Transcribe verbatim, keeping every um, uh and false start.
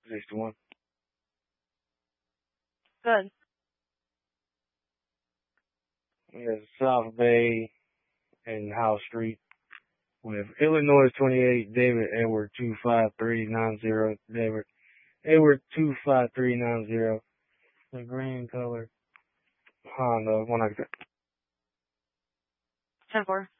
sixty-one. Good. Yes, South Bay and House Street with Illinois twenty-eight, David Edward two five three nine zero, David Edward two five three nine zero, the green color Honda one ninety-six. ten four.